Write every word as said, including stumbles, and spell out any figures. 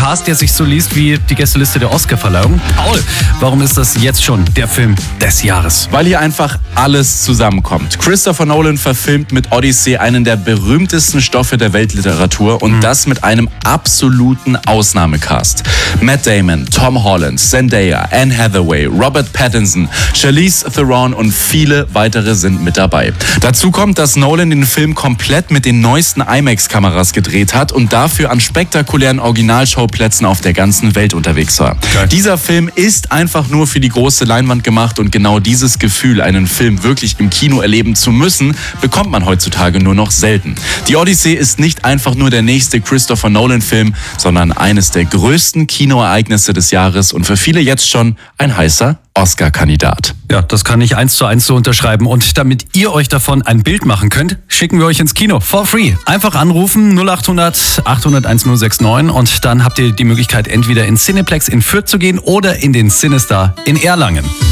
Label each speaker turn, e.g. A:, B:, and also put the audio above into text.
A: Cast, der sich so liest wie die Gästeliste der Oscarverleihung. Paul, warum ist das jetzt schon der Film des Jahres?
B: Weil hier einfach alles zusammenkommt. Christopher Nolan verfilmt mit Odyssey einen der berühmtesten Stoffe der Weltliteratur und mhm. das mit einem absoluten Ausnahmecast. Matt Damon, Tom Holland, Zendaya, Anne Hathaway, Robert Pattinson, Charlize Theron und viele weitere sind mit dabei. Dazu kommt, dass Nolan den Film komplett mit den neuesten IMAX-Kameras gedreht hat und dafür an spektakulären Originalschauplätzen auf der ganzen Welt unterwegs war. Okay. Dieser Film ist einfach nur für die große Leinwand gemacht und genau dieses Gefühl, einen Film wirklich im Kino erleben zu müssen, bekommt man heutzutage nur noch selten. Die Odyssey ist nicht einfach nur der nächste Christopher Nolan-Film, sondern eines der größten Kinoereignisse des Jahres und für viele jetzt schon ein heißer Oscar-Kandidat.
A: Ja, das kann ich eins zu eins so unterschreiben. Und damit ihr euch davon ein Bild machen könnt, schicken wir euch ins Kino. For free. Einfach anrufen null acht hundert achthundert10 69 und dann habt ihr die Möglichkeit, entweder in Cineplex in Fürth zu gehen oder in den Cinestar in Erlangen.